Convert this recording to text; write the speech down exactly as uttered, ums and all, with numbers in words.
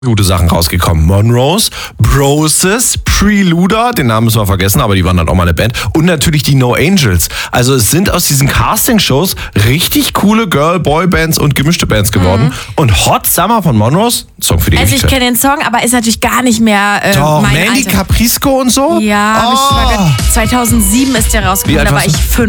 gute Sachen rausgekommen. Monrose, Broses, Preluder, den Namen müssen wir vergessen, aber die waren dann auch mal eine Band. Und natürlich die No Angels. Also es sind aus diesen Casting-Shows richtig coole Girl-Boy-Bands und gemischte Bands geworden. Mhm. Und Hot Summer von Monrose, Song für die Also Ewigkeit. ich kenne den Song, aber ist natürlich gar nicht mehr äh, Doch, mein Mandy Alter. Caprisco und so? Ja, hab Oh. ich sogar ge- zweitausendsieben ist der Wie rausgekommen, alt da war warst ich du? fünf.